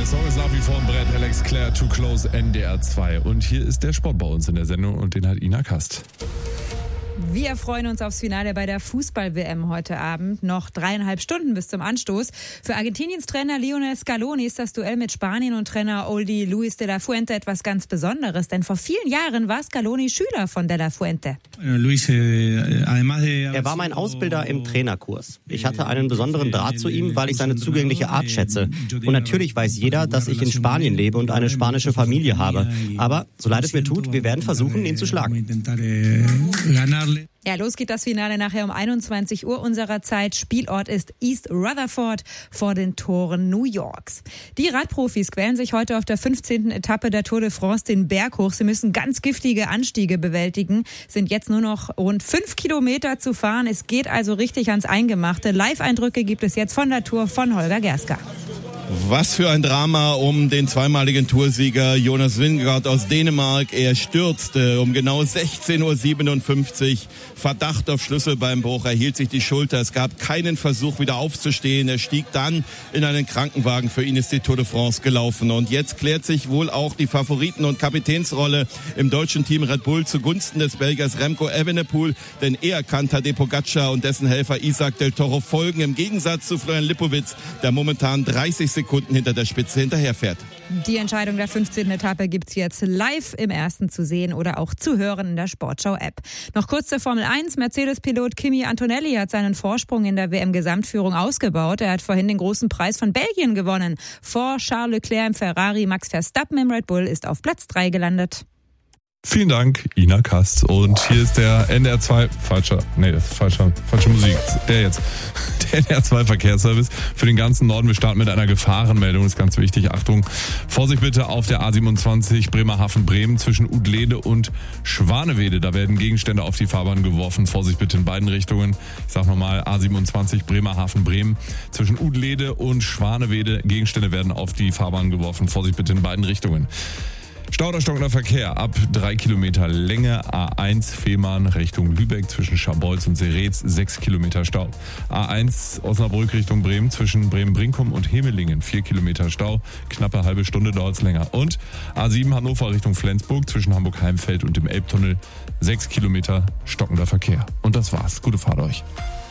Song ist nach wie vor ein Brett. Alex Clare, Too Close, NDR 2. Und hier ist der Sport bei uns in der Sendung und den hat Ina Kast. Wir freuen uns aufs Finale bei der Fußball-WM heute Abend. Noch 3,5 Stunden bis zum Anstoß. Für Argentiniens Trainer Lionel Scaloni ist das Duell mit Spanien und Trainer Oldie Luis de la Fuente etwas ganz Besonderes. Denn vor vielen Jahren war Scaloni Schüler von de la Fuente. Er war mein Ausbilder im Trainerkurs. Ich hatte einen besonderen Draht zu ihm, weil ich seine zugängliche Art schätze. Und natürlich weiß jeder, dass ich in Spanien lebe und eine spanische Familie habe. Aber, so leid es mir tut, wir werden versuchen, ihn zu schlagen. Ja, los geht das Finale nachher um 21 Uhr unserer Zeit. Spielort ist East Rutherford vor den Toren New Yorks. Die Radprofis quälen sich heute auf der 15. Etappe der Tour de France den Berg hoch. Sie müssen ganz giftige Anstiege bewältigen. Sind jetzt nur noch rund 5 Kilometer zu fahren. Es geht also richtig ans Eingemachte. Live-Eindrücke gibt es jetzt von der Tour von Holger Gerska. Was für ein Drama um den zweimaligen Toursieger Jonas Vingegaard aus Dänemark. Er stürzte um genau 16:57 Uhr. Verdacht auf Schlüsselbeinbruch, er hielt sich die Schulter. Es gab keinen Versuch, wieder aufzustehen. Er stieg dann in einen Krankenwagen. Für ihn ist die Tour de France gelaufen. Und jetzt klärt sich wohl auch die Favoriten- und Kapitänsrolle im deutschen Team Red Bull zugunsten des Belgiers Remco Evenepoel. Denn er kann Tadej Pogacar und dessen Helfer Isaac del Toro folgen. Im Gegensatz zu Florian Lipowitz, der momentan 30 Sekunden hinter der Spitze hinterherfährt. Die Entscheidung der 15. Etappe gibt's jetzt live im Ersten zu sehen oder auch zu hören in der Sportschau-App. Noch kurz zur Formel 1. Mercedes-Pilot Kimi Antonelli hat seinen Vorsprung in der WM-Gesamtführung ausgebaut. Er hat vorhin den großen Preis von Belgien gewonnen. Vor Charles Leclerc im Ferrari, Max Verstappen im Red Bull ist auf Platz 3 gelandet. Vielen Dank, Ina Kast. Und hier ist der NDR 2, falsche Musik. Der NDR 2 Verkehrsservice für den ganzen Norden. Wir starten mit einer Gefahrenmeldung, ist ganz wichtig. Achtung, Vorsicht bitte auf der A27 Bremerhaven-Bremen zwischen Udlede und Schwanewede. Da werden Gegenstände auf die Fahrbahn geworfen. Vorsicht bitte in beiden Richtungen. Ich sag nochmal, A27 Bremerhaven-Bremen zwischen Udlede und Schwanewede. Gegenstände werden auf die Fahrbahn geworfen. Vorsicht bitte in beiden Richtungen. Stau oder stockender Verkehr ab 3 Kilometer Länge, A1 Fehmarn Richtung Lübeck zwischen Scharbeutz und Seretz 6 Kilometer Stau. A1 Osnabrück Richtung Bremen zwischen Bremen-Brinkum und Hemelingen 4 Kilometer Stau, knappe halbe Stunde dauert's länger. Und A7 Hannover Richtung Flensburg zwischen Hamburg-Heimfeld und dem Elbtunnel 6 Kilometer stockender Verkehr. Und das war's. Gute Fahrt euch.